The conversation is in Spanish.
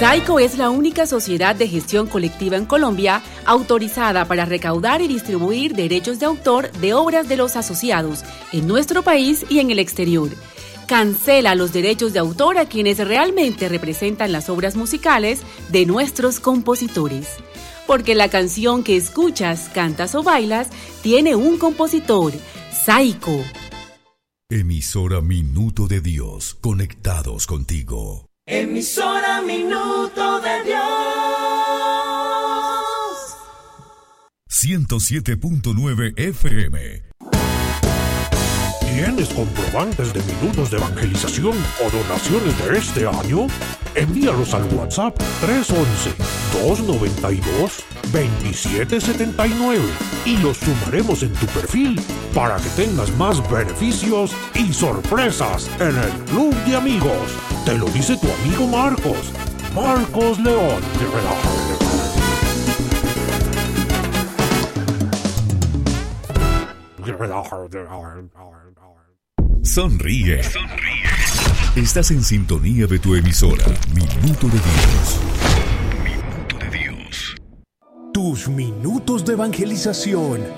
SAICO es la única sociedad de gestión colectiva en Colombia autorizada para recaudar y distribuir derechos de autor de obras de los asociados en nuestro país y en el exterior. Cancela los derechos de autor a quienes realmente representan las obras musicales de nuestros compositores. Porque la canción que escuchas, cantas o bailas tiene un compositor, SAICO. Emisora Minuto de Dios, conectados contigo. Emisora Minuto de Dios. 107.9 FM. ¿Tienes comprobantes de minutos de evangelización o donaciones de este año? Envíalos al WhatsApp 311-292-2779 y los sumaremos en tu perfil para que tengas más beneficios y sorpresas en el Club de Amigos. Te lo dice tu amigo Marcos León. Sonríe. Estás en sintonía de tu emisora, Minuto de Dios. Minuto de Dios. Tus minutos de evangelización